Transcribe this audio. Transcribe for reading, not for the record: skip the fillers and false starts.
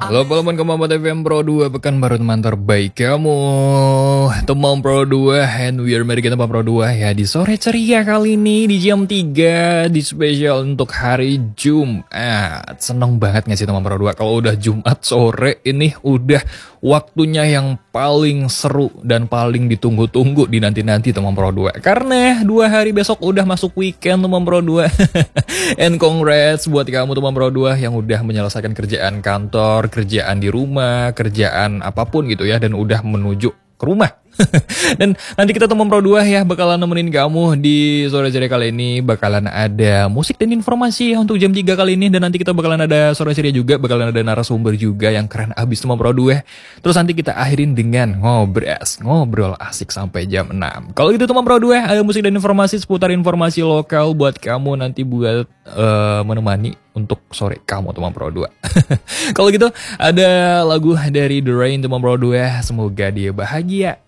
Halo teman Kemampuan FM Pro 2, Pekanbaru teman terbaik kamu, teman Pro 2, and we are American teman Pro 2 ya, di sore ceria kali ini di jam 3 di spesial untuk hari Jumat. Seneng banget gak sih teman Pro 2 kalau udah Jumat sore ini udah waktunya yang paling seru dan paling ditunggu-tunggu di nanti-nanti teman Pro 2, karena 2 hari besok udah masuk weekend teman Pro 2. And congrats buat kamu teman Pro 2 yang udah menyelesaikan kerjaan kantor, kerjaan di rumah, kerjaan apapun gitu ya, dan udah menuju ke rumah. Dan nanti kita teman Pro 2 ya bakalan nemenin kamu di sore ceria kali ini. Bakalan ada musik dan informasi ya untuk jam 3 kali ini. Dan nanti kita bakalan ada sore ceria juga, bakalan ada narasumber juga yang keren abis teman Pro 2. Terus nanti kita akhirin dengan ngobrol asik sampai jam 6. Kalau gitu teman Pro 2, ada musik dan informasi seputar informasi lokal buat kamu nanti buat menemani untuk sore kamu teman Pro 2. Kalau gitu ada lagu dari The Rain teman Pro 2. Semoga dia bahagia.